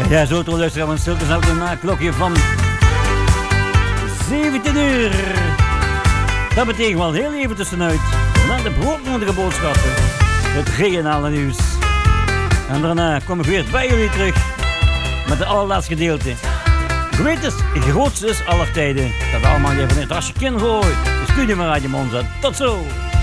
Ja, zo te luisteren, want stil is ook een klokje van 17 uur. Dat betekent wel heel even tussenuit. Na de broodnodige boodschappen. Het regionale nieuws. En daarna kom ik weer bij jullie terug. Met het allerlaatste gedeelte. Greatest, grootste is aller tijden. Dat we allemaal even in het rasje kin gooien. De studio van Radio Monza. Tot zo!